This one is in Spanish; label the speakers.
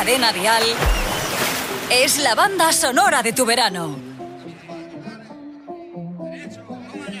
Speaker 1: Cadena Dial es la banda sonora de tu verano.